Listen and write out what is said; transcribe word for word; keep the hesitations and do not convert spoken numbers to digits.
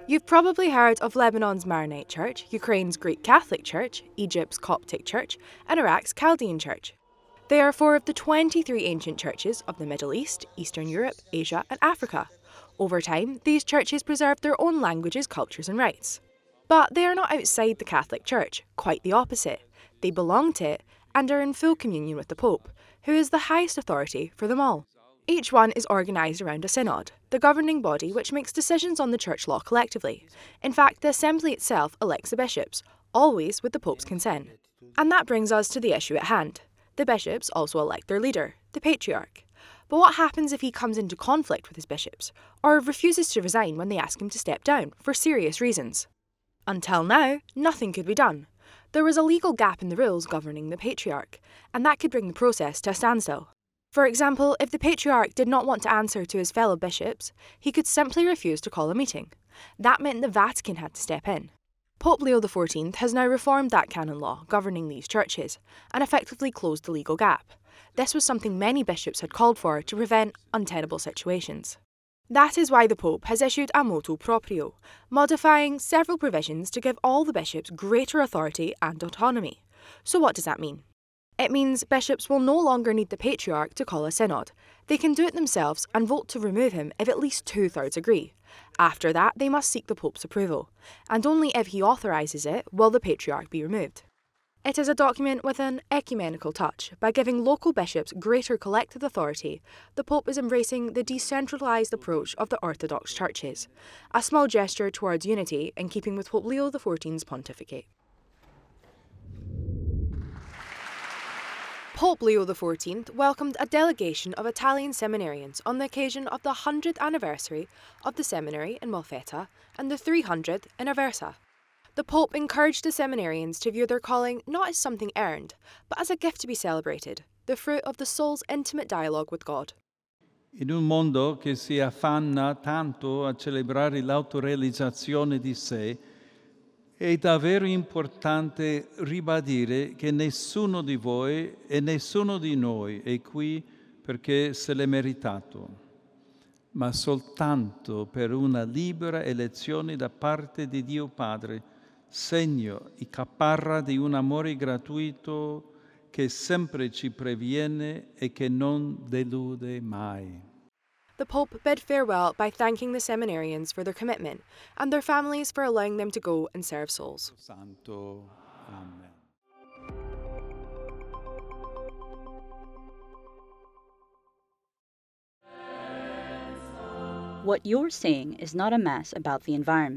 You've probably heard of Lebanon's Maronite Church, Ukraine's Greek Catholic Church, Egypt's Coptic Church, and Iraq's Chaldean Church. They are four of the twenty-three ancient churches of the Middle East, Eastern Europe, Asia, and Africa. Over time, these churches preserved their own languages, cultures, and rites. But they are not outside the Catholic Church, quite the opposite. They belong to it and are in full communion with the Pope, who is the highest authority for them all. Each one is organised around a synod, the governing body which makes decisions on the church law collectively. In fact, the assembly itself elects the bishops, always with the Pope's consent. And that brings us to the issue at hand. The bishops also elect their leader, the Patriarch. But what happens if he comes into conflict with his bishops, or refuses to resign when they ask him to step down for serious reasons? Until now, nothing could be done. There was a legal gap in the rules governing the Patriarch, and that could bring the process to a standstill. For example, if the Patriarch did not want to answer to his fellow bishops, he could simply refuse to call a meeting. That meant the Vatican had to step in. Pope Leo the fourteenth has now reformed that canon law governing these churches and effectively closed the legal gap. This was something many bishops had called for to prevent untenable situations. That is why the Pope has issued a motu proprio, modifying several provisions to give all the bishops greater authority and autonomy. So what does that mean? It means bishops will no longer need the Patriarch to call a synod. They can do it themselves and vote to remove him if at least two-thirds agree. After that, they must seek the Pope's approval, and only if he authorises it will the Patriarch be removed. It is a document with an ecumenical touch. By giving local bishops greater collective authority, the Pope is embracing the decentralised approach of the Orthodox churches, a small gesture towards unity in keeping with Pope Leo the fourteenth's pontificate. Pope Leo the fourteenth welcomed a delegation of Italian seminarians on the occasion of the one hundredth anniversary of the seminary in Molfetta and the three hundredth in Aversa. The Pope encouraged the seminarians to view their calling not as something earned, but as a gift to be celebrated, the fruit of the soul's intimate dialogue with God. In un mondo che si affanna tanto a celebrare l'autorealizzazione di sé, è davvero importante ribadire che nessuno di voi e nessuno di noi è qui perché se l'è meritato, ma soltanto per una libera elezione da parte di Dio Padre, segno e caparra di un amore gratuito che sempre ci previene e che non delude mai. The Pope bid farewell by thanking the seminarians for their commitment and their families for allowing them to go and serve souls. Santo. Amen. What you're seeing is not a mass about the environment.